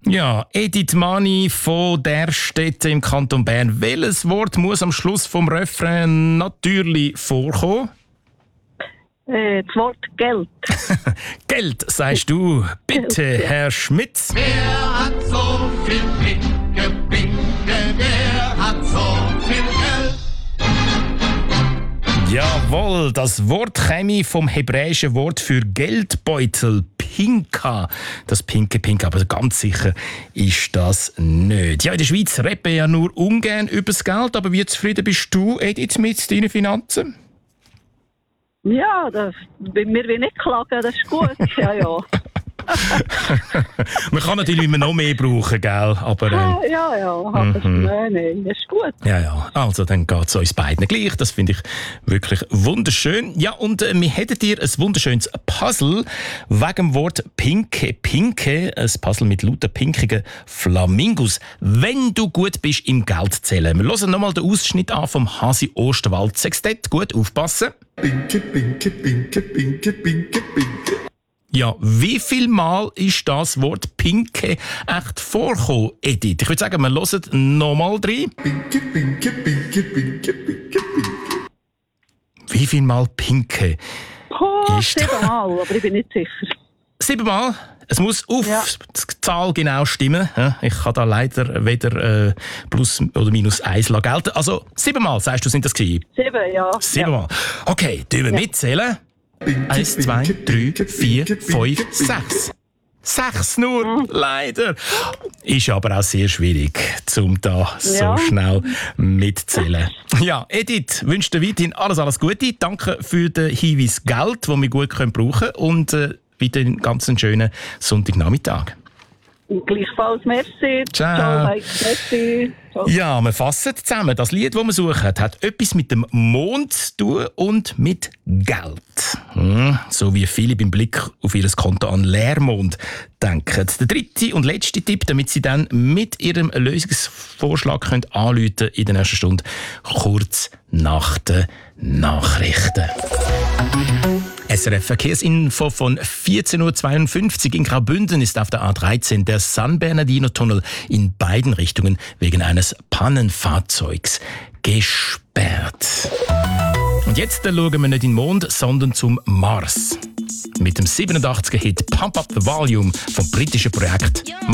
Ja, Edith Mani von der Städte im Kanton Bern. Welches Wort muss am Schluss vom Refrain natürlich vorkommen? Das Wort Geld. Geld, sagst du. Bitte, Geld, ja. Herr Schmitz. Wer hat so viel Pinke, Pinke, wer hat so viel Geld? Jawohl, das Wort käme vom hebräischen Wort für Geldbeutel, Pinka. Das Pinke, aber ganz sicher ist das nicht. Ja, in der Schweiz rappen ja nur ungern über das Geld, aber wie zufrieden bist du, Edith, mit deinen Finanzen? Ja, bei mir will nicht klagen, das ist gut. Ja. Man kann natürlich immer noch mehr brauchen, gell? Aber, Ja. Aber nein, das ist gut. Ja. Also, dann geht es uns beiden gleich. Das finde ich wirklich wunderschön. Ja, und wir hätten dir ein wunderschönes Puzzle wegen dem Wort Pinke. Ein Puzzle mit lauter pinkigen Flamingos. Wenn du gut bist im Geldzählen. Wir hören nochmal den Ausschnitt an vom Hasi Osterwald Sextett. Gut aufpassen. Pinke, Pinke, Pinke, Pinke, Pinke, Pinke. Ja, wie viel Mal ist das Wort Pinke echt vorgekommen, Edith? Ich würde sagen, wir hören nochmal rein. Pinke, Pinke, Pinke, Pinke, Pinke, Pinke. Wie viel Mal Pinke? Ist 7-mal, aber ich bin nicht sicher. 7 Mal? Es muss auf die Zahl genau stimmen. Ich kann da leider weder plus oder minus 1 gelten. Also 7 Mal, sagst du, sind das gewesen? 7, ja. 7 Mal. Okay, tun wir mitzählen. 1, 2, 3, 4, 5, 6. 6 nur, leider. Ist aber auch sehr schwierig, um da so schnell mitzählen. Ja, Edith, wünsche dir weiterhin alles Gute. Danke für den Hinweis Geld, den wir gut brauchen können. Und weiter einen ganz schönen Sonntagnachmittag. Gleichfalls, merci. Ciao. Mike, merci. Ciao. Ja, wir fassen zusammen. Das Lied, das wir suchen, hat etwas mit dem Mond zu tun und mit Geld. So wie viele beim Blick auf ihr Konto an Leermond denken. Der dritte und letzte Tipp, damit Sie dann mit Ihrem Lösungsvorschlag anrufen können in der nächsten Stunde, kurz nach den Nachrichten. SRF Verkehrsinfo von 14.52 Uhr. In Graubünden ist auf der A13 der San Bernardino-Tunnel in beiden Richtungen wegen eines Pannenfahrzeugs gesperrt. Und jetzt schauen wir nicht in den Mond, sondern zum Mars. Mit dem 87er-Hit Pump Up the Volume vom britischen Projekt